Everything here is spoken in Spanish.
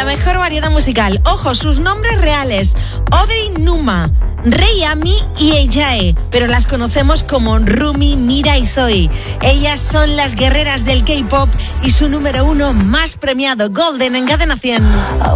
mejor variedad musical. Ojo, sus nombres reales: Audrey Numa, Rei Ami y Ejae, pero las conocemos como Rumi, Mira y Zoe. Ellas son las guerreras del K-pop y su número 1 más premiado, Golden, en Cadena 100.